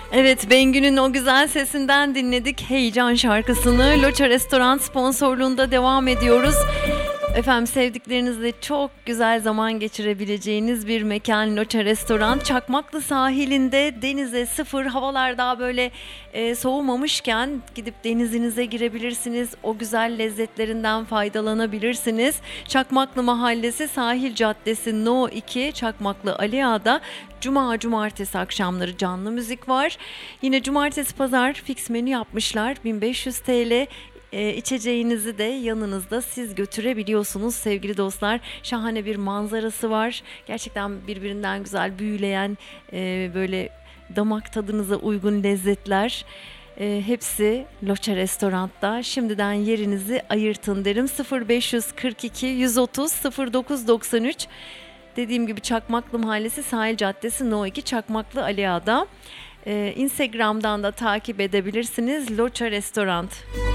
Evet, Bengü'nün o güzel sesinden dinledik Heyecan şarkısını. Loça Restoran sponsorluğunda devam ediyoruz. Efendim, sevdiklerinizle çok güzel zaman geçirebileceğiniz bir mekan Loça Restoran. Çakmaklı sahilinde, denize sıfır, havalar daha böyle soğumamışken gidip denizinize girebilirsiniz. O güzel lezzetlerinden faydalanabilirsiniz. Çakmaklı Mahallesi, Sahil Caddesi No 2, Çakmaklı Ali Ağa'da cumartesi akşamları canlı müzik var. Yine cumartesi pazar fix menü yapmışlar. 1500 TL. İçeceğinizi de yanınızda siz götürebiliyorsunuz sevgili dostlar. Şahane bir manzarası var. Gerçekten birbirinden güzel, büyüleyen, böyle damak tadınıza uygun lezzetler. Hepsi Loça Restorant'ta. Şimdiden yerinizi ayırtın derim. 0542 130 0993. Dediğim gibi Çakmaklı Mahallesi, Sahil Caddesi No 2, Çakmaklı Ali Ağa'da. Instagram'dan da takip edebilirsiniz. Loça Restorant.